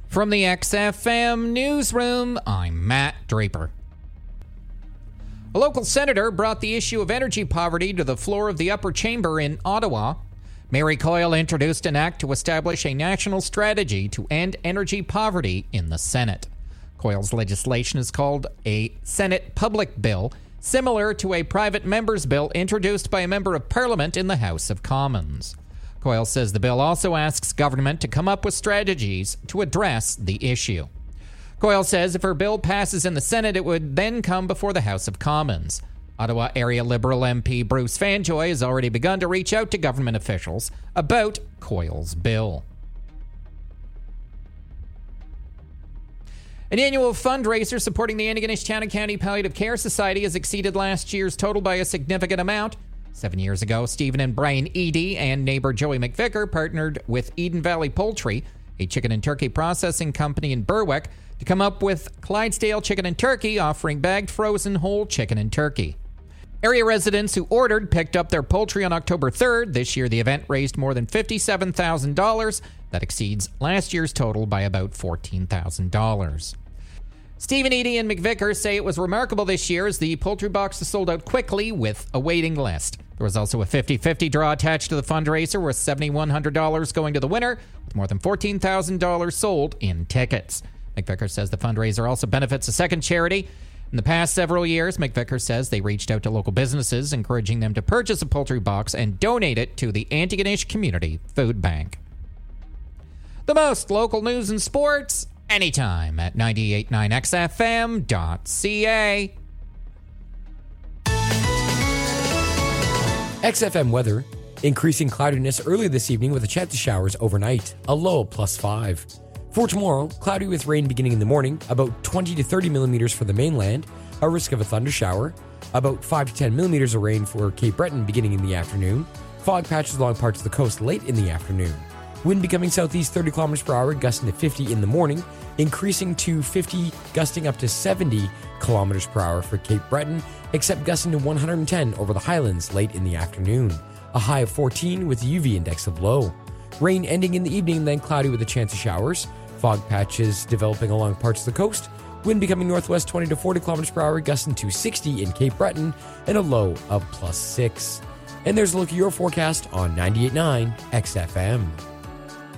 From the XFM newsroom, I'm Matt Draper. A local senator brought the issue of energy poverty to the floor of the upper chamber in Ottawa. Mary Coyle introduced an act to establish a national strategy to end energy poverty in the Senate. Coyle's legislation is called a Senate Public Bill, similar to a private member's bill introduced by a member of Parliament in the House of Commons. Coyle says the bill also asks government to come up with strategies to address the issue. Coyle says if her bill passes in the Senate, it would then come before the House of Commons. Ottawa area Liberal MP Bruce Fanjoy has already begun to reach out to government officials about Coyle's bill. An annual fundraiser supporting the Antigonish County Palliative Care Society has exceeded last year's total by a significant amount. 7 years ago, Stephen and Brian Eady and neighbor Joey McVicker partnered with Eden Valley Poultry, a chicken and turkey processing company in Berwick, to come up with Clydesdale Chicken and Turkey, offering bagged frozen whole chicken and turkey. Area residents who ordered picked up their poultry on October 3rd. This year, the event raised more than $57,000. That exceeds last year's total by about $14,000. Stephen Eady and McVicker say it was remarkable this year as the poultry boxes sold out quickly with a waiting list. There was also a 50-50 draw attached to the fundraiser with $7,100 going to the winner, with more than $14,000 sold in tickets. McVicker says the fundraiser also benefits a second charity. In the past several years, McVicker says they reached out to local businesses, encouraging them to purchase a poultry box and donate it to the Antigonish Community Food Bank. The most local news and sports, anytime at 989xfm.ca. XFM weather. Increasing cloudiness early this evening with a chance of showers overnight. A low of +5. For tomorrow, cloudy with rain beginning in the morning, about 20 to 30 millimeters for the mainland, a risk of a thunder shower, about 5 to 10 millimeters of rain for Cape Breton beginning in the afternoon, fog patches along parts of the coast late in the afternoon. Wind becoming southeast 30 kilometers per hour, gusting to 50 in the morning, increasing to 50, gusting up to 70 kilometers per hour for Cape Breton, except gusting to 110 over the Highlands late in the afternoon. A high of 14 with UV index of low. Rain ending in the evening, then cloudy with a chance of showers. Fog patches developing along parts of the coast. Wind becoming northwest 20 to 40 kilometers per hour, gusting to 60 in Cape Breton, and a low of +6. And there's a look at your forecast on 98.9 XFM.